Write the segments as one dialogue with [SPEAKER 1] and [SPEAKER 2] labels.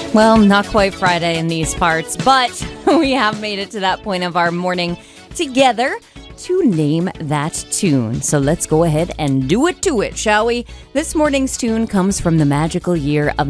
[SPEAKER 1] Well, not quite Friday in these parts, but we have made it to that point of our morning together to name that tune. So let's go ahead and do it to it, shall we? This morning's tune comes from the magical year of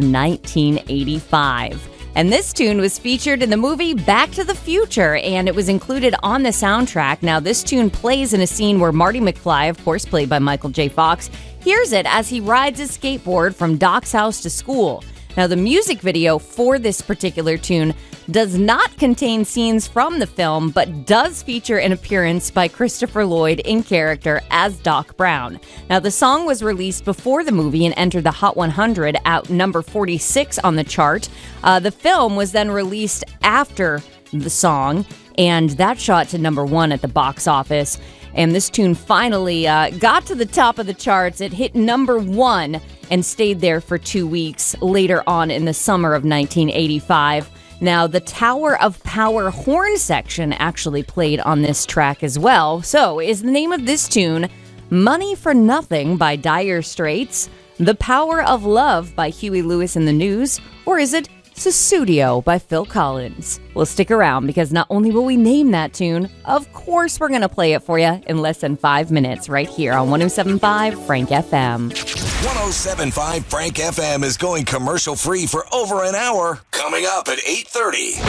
[SPEAKER 1] 1985. And this tune was featured in the movie Back to the Future, and it was included on the soundtrack. Now, this tune plays in a scene where Marty McFly, of course played by Michael J. Fox, hears it as he rides his skateboard from Doc's house to school. Now, the music video for this particular tune does not contain scenes from the film, but does feature an appearance by Christopher Lloyd in character as Doc Brown. Now, the song was released before the movie and entered the Hot 100 at number 46 on the chart. The film was then released after the song, and that shot to number 1 at the box office. And this tune finally got to the top of the charts. It hit number 1 and stayed there for 2 weeks later on in the summer of 1985. Now, the Tower of Power horn section actually played on this track as well. So, is the name of this tune Money for Nothing by Dire Straits, The Power of Love by Huey Lewis and the News, or is it Sussudio by Phil Collins? Well, stick around, because not only will we name that tune, of course we're going to play it for you in less than 5 minutes right here on 107.5 Frank FM.
[SPEAKER 2] 107.5 Frank FM is going commercial-free for over an hour. Coming up at 8:30.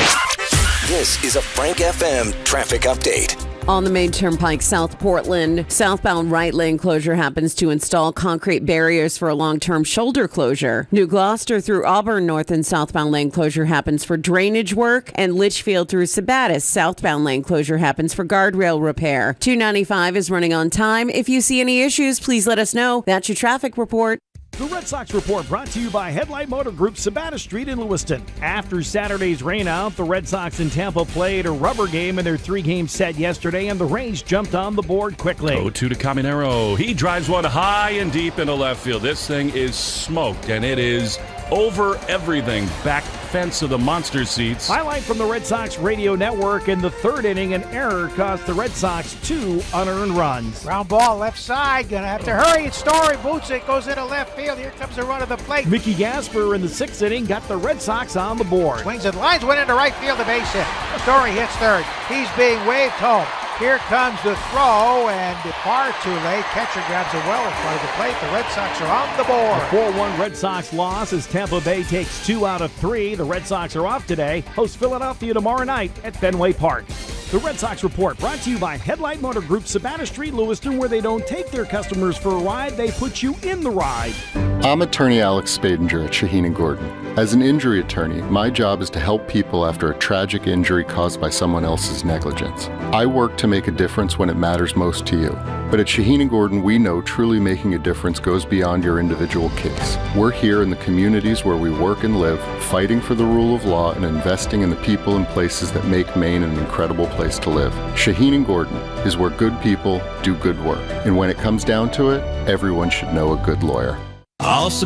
[SPEAKER 2] This is a Frank FM traffic update.
[SPEAKER 3] On the main turnpike, South Portland, southbound right lane closure happens to install concrete barriers for a long-term shoulder closure. New Gloucester through Auburn, north and southbound lane closure happens for drainage work. And Litchfield through Sabattis, southbound lane closure happens for guardrail repair. 295 is running on time. If you see any issues, please let us know. That's your traffic report.
[SPEAKER 4] The Red Sox Report brought to you by Headlight Motor Group, Sabattis Street in Lewiston. After Saturday's rainout, the Red Sox in Tampa played a rubber game in their 3-game set yesterday, and the Rays jumped on the board quickly.
[SPEAKER 5] 0-2 to Caminero. He drives one high and deep into left field. This thing is smoked, and it is over everything. Back fence of the monster seats.
[SPEAKER 4] Highlight from the Red Sox radio network: in the third inning, an error cost the Red Sox 2 unearned runs.
[SPEAKER 6] Ground ball left side, gonna have to hurry. It's Story, boots it, goes into left field. Here comes the run of the plate.
[SPEAKER 4] Mickey Gasper in the 6th inning got the Red Sox on the board.
[SPEAKER 6] Swings and lines, went into right field, a base hit. Story hits third. He's being waved home. Here comes the throw, and far too late. Catcher grabs it well in front of the plate. The Red Sox are on the board.
[SPEAKER 4] A 4-1 Red Sox loss as Tampa Bay takes 2 out of 3. The Red Sox are off today. Host Philadelphia tomorrow night at Fenway Park. The Red Sox Report brought to you by Headlight Motor Group, Sabattis Street, Lewiston, where they don't take their customers for a ride, they put you in the ride.
[SPEAKER 7] I'm attorney Alex Spadinger at Shaheen & Gordon. As an injury attorney, my job is to help people after a tragic injury caused by someone else's negligence. I work to make a difference when it matters most to you. But at Shaheen & Gordon, we know truly making a difference goes beyond your individual case. We're here in the communities where we work and live, fighting for the rule of law and investing in the people and places that make Maine an incredible place to live. Shaheen & Gordon is where good people do good work. And when it comes down to it, everyone should know a good lawyer.
[SPEAKER 8] Also